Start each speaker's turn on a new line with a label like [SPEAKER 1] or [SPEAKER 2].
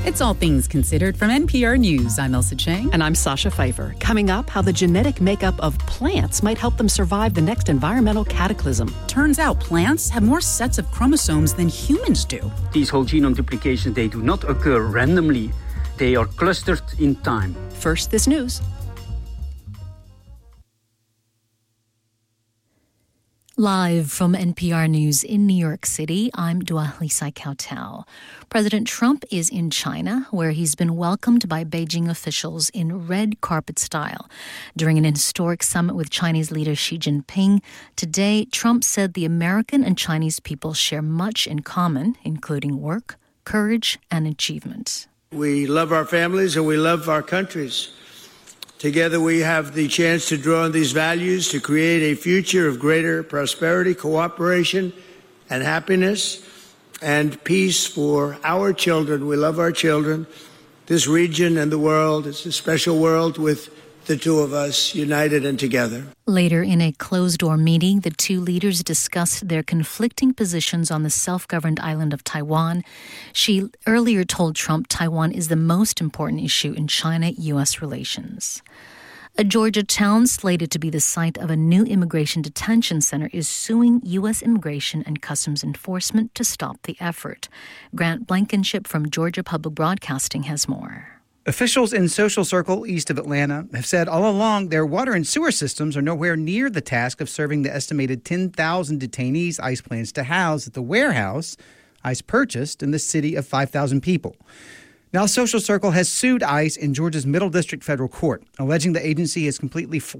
[SPEAKER 1] It's All Things Considered from NPR News. I'm Elsa Chang.
[SPEAKER 2] And I'm Sasha Pfeiffer. Coming up, how the genetic makeup of plants might help them survive the next environmental cataclysm.
[SPEAKER 1] Turns out plants have more sets of chromosomes than humans do.
[SPEAKER 3] These whole genome duplications, they do not occur randomly. They are clustered in time.
[SPEAKER 2] First, this news.
[SPEAKER 4] Live from NPR News in New York City, I'm Dua Lisa Kautel. President Trump is in China, where he's been welcomed by Beijing officials in red carpet style. During an historic summit with Chinese leader Xi Jinping, today Trump said the American and Chinese people share much in common, including work, courage, and achievement.
[SPEAKER 5] We love our families and we love our countries. Together we have the chance to draw on these values to create a future of greater prosperity, cooperation, and happiness, and peace for our children. We love our children. This region and the world, it's a special world with the two of us united and together.
[SPEAKER 4] Later in a closed-door meeting, the two leaders discussed their conflicting positions on the self-governed island of Taiwan. She earlier told Trump Taiwan is the most important issue in China-U.S. relations. A Georgia town slated to be the site of a new immigration detention center is suing U.S. Immigration and Customs Enforcement to stop the effort. Grant Blankenship from Georgia Public Broadcasting has more.
[SPEAKER 6] Officials in Social Circle, east of Atlanta, have said all along their water and sewer systems are nowhere near the task of serving the estimated 10,000 detainees ICE plans to house at the warehouse ICE purchased in the city of 5,000 people. Now, Social Circle has sued ICE in Georgia's Middle District Federal Court, alleging the agency has completely